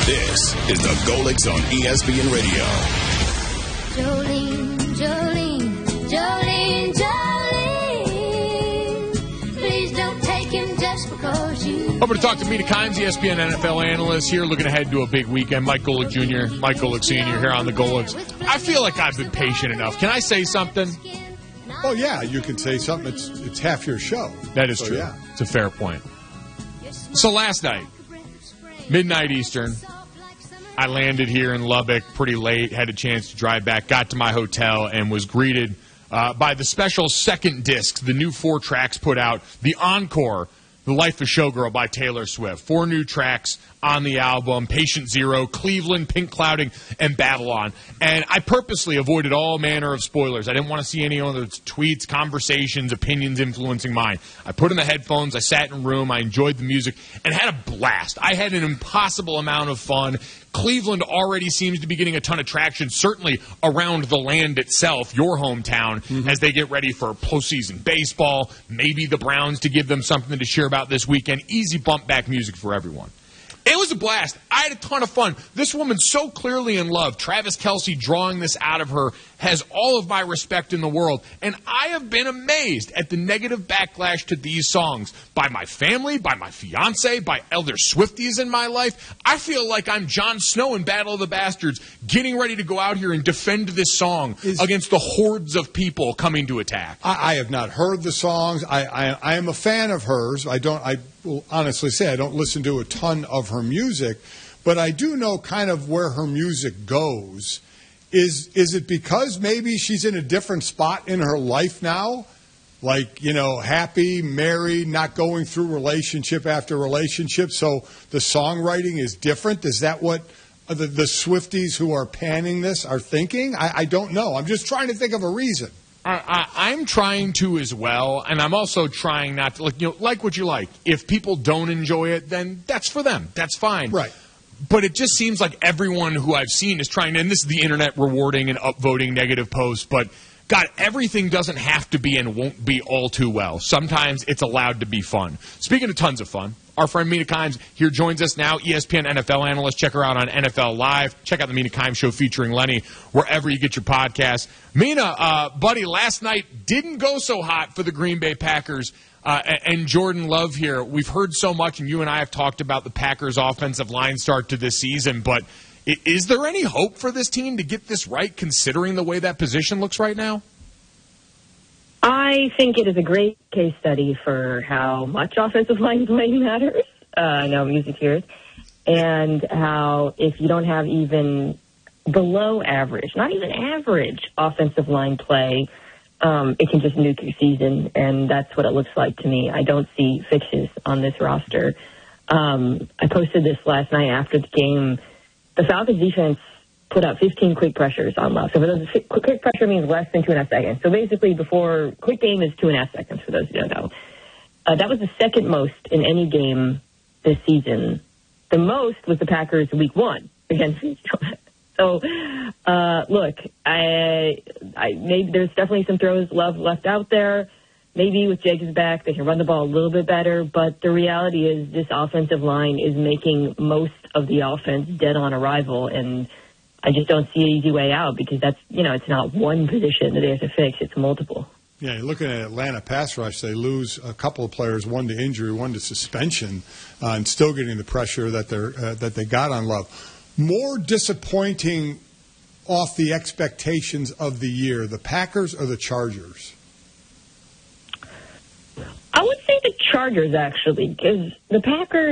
This is the Golics on ESPN Radio. Jolene, Jolene, Jolene, Jolene. Please don't take him just because you. Over to talk to Mina Kimes, ESPN NFL analyst here, looking ahead to a big weekend. Mike Golic Jr., Mike Golic Sr. here on the Golics. I feel like I've been patient enough. Can I say something? Oh, yeah, you can say something. It's half your show. That is true. Yeah. It's a fair point. So last night, midnight Eastern, I landed here in Lubbock pretty late, had a chance to drive back, got to my hotel, and was greeted by the special second disc, the new 4 tracks put out, the Encore, The Life of Showgirl by Taylor Swift. 4 new tracks on the album, Patient Zero, Cleveland, Pink Clouding, and Babylon. And I purposely avoided all manner of spoilers. I didn't want to see any other tweets, conversations, opinions influencing mine. I put in the headphones, I sat in a room, I enjoyed the music, and had a blast. I had an impossible amount of fun. Cleveland already seems to be getting a ton of traction, certainly around the land itself, your hometown, as they get ready for postseason baseball, maybe the Browns to give them something to cheer about this weekend. Easy bump back music for everyone. It was a blast. I had a ton of fun. This woman's so clearly in love. Travis Kelce drawing this out of her has all of my respect in the world. And I have been amazed at the negative backlash to these songs by my family, by my fiance, by elder Swifties in my life. I feel like I'm Jon Snow in Battle of the Bastards, getting ready to go out here and defend this song against the hordes of people coming to attack. I have not heard the songs. I am a fan of hers. I will honestly say I don't listen to a ton of her music, but I do know kind of where her music goes. Is it because maybe she's in a different spot in her life now? Like, happy, married, not going through relationship after relationship, so the songwriting is different? Is that what the Swifties who are panning this are thinking? I don't know. I'm just trying to think of a reason. I'm trying to as well, and I'm also trying not to, like what you like. If people don't enjoy it, then that's for them. That's fine. Right. But it just seems like everyone who I've seen is trying to, and this is the internet rewarding and upvoting negative posts, but God, everything doesn't have to be and won't be all too well. Sometimes it's allowed to be fun. Speaking of tons of fun, our friend Mina Kimes here joins us now, ESPN NFL analyst. Check her out on NFL Live. Check out the Mina Kimes Show featuring Lenny wherever you get your podcasts. Mina, buddy, last night didn't go so hot for the Green Bay Packers and Jordan Love here. We've heard so much, and you and I have talked about the Packers' offensive line start to this season, but is there any hope for this team to get this right, considering the way that position looks right now? I think it is a great case study for how much offensive line play matters. I know music here. And how if you don't have even below average, not even average offensive line play, it can just nuke your season. And that's what it looks like to me. I don't see fixes on this roster. I posted this last night after the game. The Falcons defense put out 15 quick pressures on Love. So for those, quick pressure means less than 2.5 seconds. So basically, before quick game is 2.5 seconds. For those who don't know, that was the second most in any game this season. The most was the Packers Week 1 against Detroit. So look, I maybe there's definitely some throws Love left out there. Maybe with Jacobs back, they can run the ball a little bit better. But the reality is, this offensive line is making most of the offense dead on arrival, and I just don't see an easy way out because that's, it's not one position that they have to fix. It's multiple. Yeah, you're looking at Atlanta pass rush. They lose a couple of players, one to injury, one to suspension, and still getting the pressure that they got on Love. More disappointing off the expectations of the year, the Packers or the Chargers? I would say the Chargers, actually, because the Packers